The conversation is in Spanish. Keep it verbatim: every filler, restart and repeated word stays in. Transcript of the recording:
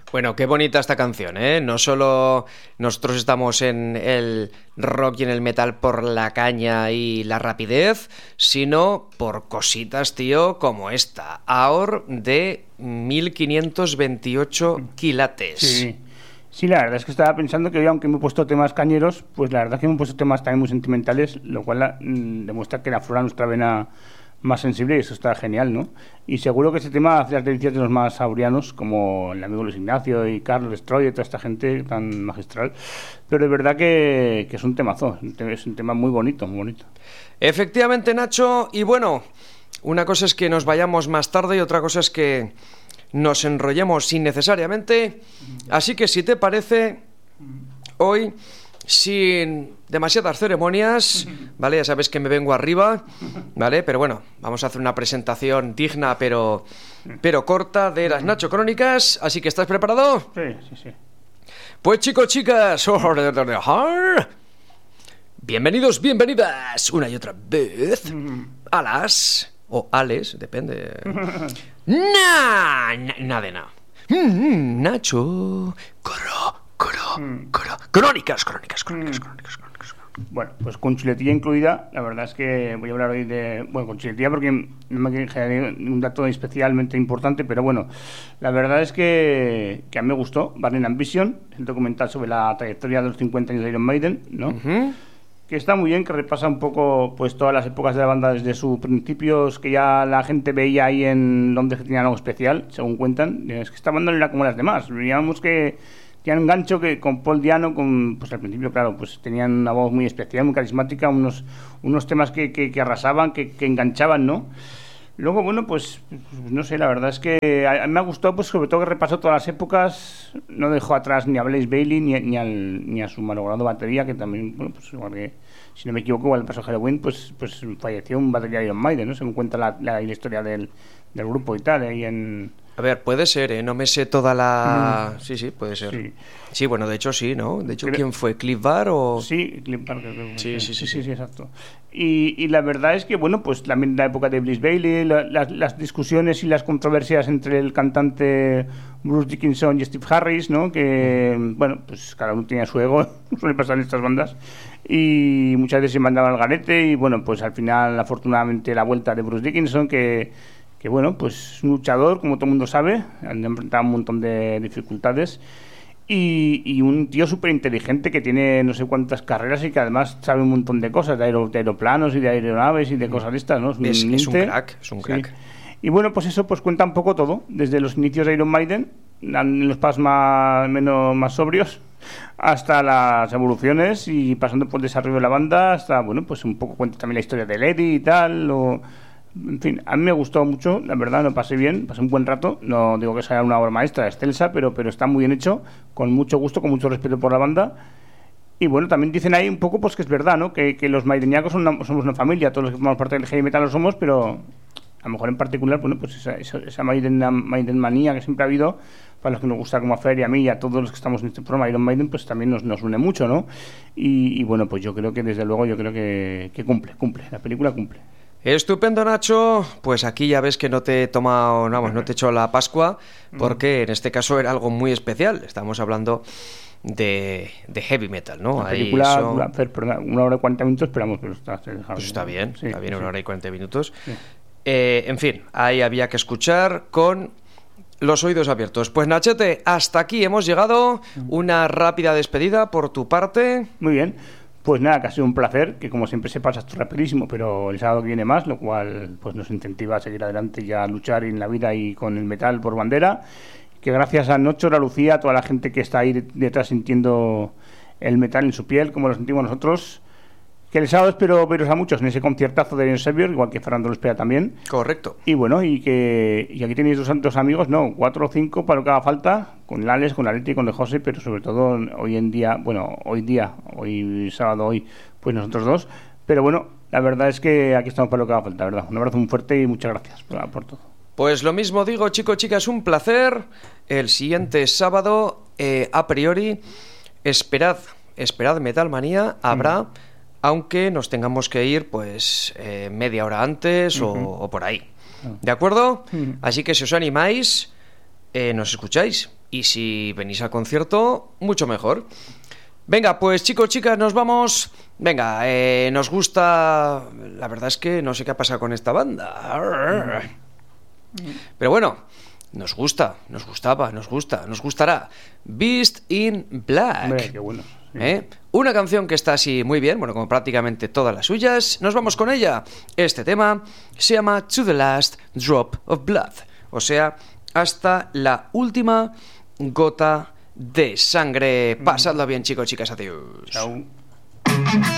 Bueno, qué bonita esta canción, ¿eh? No solo nosotros estamos en el rock y en el metal por la caña y la rapidez, sino por cositas, tío, como esta. Aor de mil quinientos veintiocho quilates. Sí. Sí, la verdad es que estaba pensando que hoy, aunque me he puesto temas cañeros, pues la verdad es que me he puesto temas también muy sentimentales, lo cual la, mm, demuestra que aflora nuestra vena más sensible y eso está genial, ¿no? Y seguro que ese tema hace las delicias de los más saurianos, como el amigo Luis Ignacio y Carlos Destroy y toda esta gente tan magistral. Pero es verdad que, que es un temazo, es un tema muy bonito, muy bonito. Efectivamente, Nacho, y bueno, una cosa es que nos vayamos más tarde y otra cosa es que nos enrollemos innecesariamente, así que si te parece, hoy, sin demasiadas ceremonias, ¿vale? Ya sabes que me vengo arriba, ¿vale? Pero bueno, vamos a hacer una presentación digna pero, pero corta de las Nacho Crónicas, así que ¿estás preparado? Sí, sí, sí. Pues chicos, chicas, bienvenidos, bienvenidas una y otra vez a las... o ales, depende... Na, na, na de nada. Mm, Nacho, coro, coro, coro, crónicas, crónicas, crónicas, crónicas, crónicas. Bueno, pues con chuletilla incluida, la verdad es que voy a hablar hoy de... Bueno, con chuletilla porque no me genera un dato especialmente importante, pero bueno, la verdad es que, que a mí me gustó Burning Ambition, el documental sobre la trayectoria de los cincuenta años de Iron Maiden, ¿no? Uh-huh. Que está muy bien, que repasa un poco pues todas las épocas de la banda desde sus principios, que ya la gente veía ahí en Londres que tenían algo especial, según cuentan. Es que esta banda no era como las demás, veíamos que tenían un gancho que con Paul Diano, con, pues al principio, claro, pues tenían una voz muy especial, muy carismática, unos, unos temas que, que, que arrasaban, que, que enganchaban, ¿no? Luego, bueno, pues, no sé, la verdad es que a, a mí me ha gustado, pues sobre todo que repasó todas las épocas, no dejó atrás ni a Blaze Bayley ni, ni, al, ni a su malogrado batería, que también, bueno, pues igual que, si no me equivoco, igual el paso Halloween, pues, pues falleció un batería de Iron Maiden, ¿no? Según cuenta la, la, la historia del, del grupo y tal, ahí en... A ver, puede ser, ¿eh? No me sé toda la... Mm. Sí, sí, puede ser. Sí. Sí, bueno, de hecho sí, ¿no? De hecho, Creo... ¿quién fue? ¿Cliff Bar o...? Sí, Cliff Bar, creo que sí, sí, sí, sí, sí, sí, exacto. Y, y la verdad es que, bueno, pues también la época de Blaze Bayley, la, las, las discusiones y las controversias entre el cantante Bruce Dickinson y Steve Harris, ¿no? Que, bueno, pues cada uno tenía su ego, suele pasar en estas bandas, y muchas veces se mandaban al garete, y bueno, pues al final, afortunadamente, la vuelta de Bruce Dickinson, que... que bueno, pues un luchador, como todo el mundo sabe, han enfrentado un montón de dificultades y, y un tío súper inteligente que tiene no sé cuántas carreras y que además sabe un montón de cosas, de, aer de aeroplanos y de aeronaves y de cosas de estas, ¿no? Es un, es, es un crack, es un crack. Sí. Y bueno, pues eso pues cuenta un poco todo, desde los inicios de Iron Maiden, en los pasos más, menos, más sobrios, hasta las evoluciones y pasando por el desarrollo de la banda, hasta, bueno, pues un poco cuenta también la historia de Eddie y tal, o... En fin, a mí me gustó mucho, la verdad, lo pasé bien, pasé un buen rato, no digo que sea una obra maestra excelsa, pero, pero está muy bien hecho, con mucho gusto, con mucho respeto por la banda. Y bueno, también dicen ahí un poco pues que es verdad, ¿no? Que, que los maideniacos son una, somos una familia, todos los que formamos parte del heavy metal lo somos, pero a lo mejor en particular, bueno, pues esa, esa, esa Maiden, Maiden manía que siempre ha habido, para los que nos gusta como a Fer y a mí y a todos los que estamos en este programa, Iron Maiden, pues también nos, nos une mucho, ¿no? Y, y bueno, pues yo creo que desde luego, yo creo que, que cumple, cumple, la película cumple. Estupendo, Nacho. Pues aquí ya ves que no te he tomado, vamos, no te he hecho la Pascua, porque en este caso era algo muy especial. Estamos hablando de, de heavy metal, ¿no? La película Ahí son... dura, perdón, una hora y cuarenta minutos, esperamos, pero está, pues está bien, sí, está bien, sí. Una hora y cuarenta minutos. Sí. Eh, en fin, ahí había que escuchar con los oídos abiertos. Pues Nachete, hasta aquí hemos llegado. Una rápida despedida por tu parte. Muy bien. Pues nada, que ha sido un placer, que como siempre se pasa esto rapidísimo, pero el sábado viene más, lo cual pues nos incentiva a seguir adelante y a luchar en la vida y con el metal por bandera. Que gracias a Nocho, a Lucía, a toda la gente que está ahí detrás sintiendo el metal en su piel, como lo sentimos nosotros, que el sábado espero veros a muchos en ese conciertazo de Iron Savior, igual que Fernando lo espera también. Correcto. Y bueno, y que y aquí tenéis dos, dos amigos, no, cuatro o cinco para lo que haga falta, con el Alex, con la Leti y con el José, pero sobre todo hoy en día, bueno, hoy día, hoy sábado, hoy, pues nosotros dos. Pero bueno, la verdad es que aquí estamos para lo que haga falta, ¿verdad? Un abrazo muy fuerte y muchas gracias por, por todo. Pues lo mismo digo, chicos, chicas, un placer. El siguiente sábado, eh, a priori, esperad, esperad Metal Manía, habrá... Mm. Aunque nos tengamos que ir pues eh, media hora antes uh-huh. o, o por ahí. ¿De acuerdo? Uh-huh. Así que si os animáis, eh, nos escucháis y si venís al concierto, mucho mejor. Venga, pues chicos, chicas, nos vamos. Venga, eh, nos gusta... La verdad es que no sé qué ha pasado con esta banda. Pero bueno, nos gusta, nos gustaba, nos gusta, nos gustará. Beast in Black. Hombre, qué bueno. Sí. ¿Eh? Una canción que está así muy bien, bueno, como prácticamente todas las suyas. Nos vamos con ella. Este tema se llama To the Last Drop of Blood, o sea, hasta la última gota de sangre. Pasadlo bien, chicos, chicas, adiós. Chao.